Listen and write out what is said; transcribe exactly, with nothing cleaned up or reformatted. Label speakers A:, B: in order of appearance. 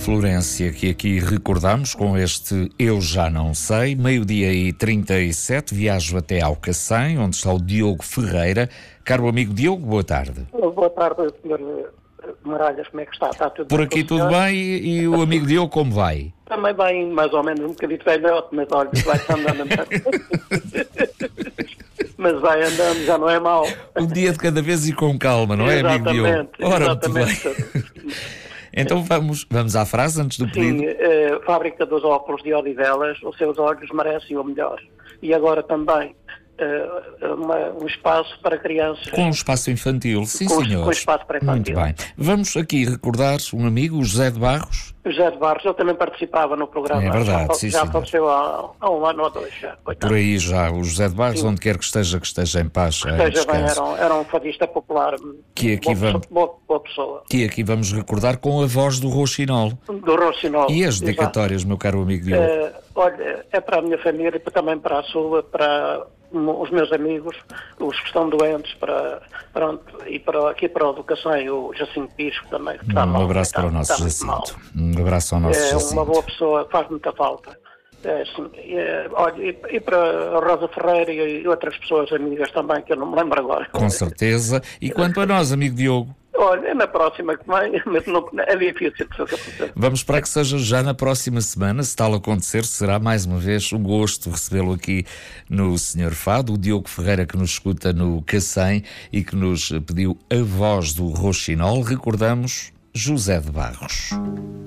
A: Florência, que aqui recordamos com este Eu Já Não Sei. Meio-dia e trinta e sete, viajo até Alcacém, onde está o Diogo Ferreira. Caro amigo Diogo, boa tarde.
B: Boa tarde, senhor Maralhas, como é que está? Está tudo
A: Por
B: bem
A: aqui
B: com o
A: tudo
B: senhor?
A: bem e, e o amigo Diogo como vai?
B: Também bem, mais ou menos, um bocadinho velhote, mas olha, vai-se andando. Mas vai andando, já não é mau.
A: Um dia de cada vez e com calma, não é, amigo Diogo?
B: Exatamente,
A: Ora, muito bem.
B: exatamente.
A: Então vamos, vamos à frase antes do pedido.
B: Sim, eh, fábrica dos óculos de Odivelas, os seus olhos merecem o melhor. E agora também eh, uma, um espaço para crianças.
A: Com um espaço infantil, sim
B: com,
A: senhor.
B: Com espaço para infantil.
A: Muito bem. Vamos aqui recordar um amigo, o José de Barros.
B: José de Barros, eu também participava no programa.
A: É verdade,
B: já,
A: sim,
B: já
A: senhor.
B: faleceu há, há um ano ou dois. Já, coitado.
A: Por aí já, o José de Barros,
B: Sim.
A: onde quer que esteja, que esteja em paz. em
B: Esteja bem,
A: descanso.
B: era um, era um fadista popular.
A: Que aqui
B: boa,
A: vamos-
B: boa, boa pessoa.
A: Que aqui vamos recordar com a voz do Rouxinol.
B: Do Rocinol.
A: E as
B: exato.
A: dedicatórias, meu caro amigo Diogo?
B: Eh, olha, é para a minha família, e também para a sua, para os meus amigos, os que estão doentes, para, pronto, e para, aqui para a educação, o Jacinto Pisco também. Que está
A: Um
B: mal,
A: abraço
B: está,
A: para o nosso
B: está muito mal.
A: Jacinto. Um abraço ao nosso
B: É
A: Jacinto.
B: uma boa pessoa, faz muita falta. É, sim, é, olha, e, e para a Rosa Ferreira e, e outras pessoas amigas também, que eu não me lembro agora.
A: Com certeza. E quanto a nós, amigo Diogo?
B: Olha, é na próxima que vem, mas não, é difícil que seja possível.
A: Vamos esperar que seja já na próxima semana. Se tal acontecer, será mais uma vez um gosto recebê-lo aqui no senhor Fado, o Diogo Ferreira, que nos escuta no Cacém e que nos pediu a voz do Rouxinol. Recordamos José de Barros.